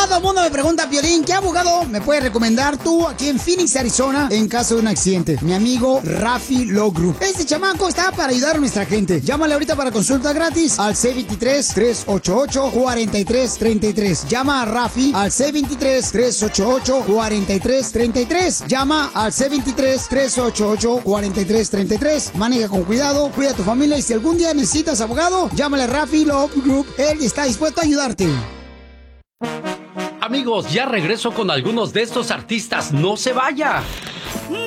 Todo el mundo me pregunta, Piolín, ¿qué abogado me puedes recomendar tú aquí en Phoenix, Arizona, en caso de un accidente? Mi amigo Rafi Law Group. Este chamaco está para ayudar a nuestra gente. Llámale ahorita para consulta gratis al C23-388-4333. Llama a Rafi al C23-388-4333. Llama al C23-388-4333. Maneja con cuidado, cuida a tu familia y si algún día necesitas abogado, llámale a Rafi Law Group. Él está dispuesto a ayudarte. Amigos, ya regreso con algunos de estos artistas. ¡No se vaya!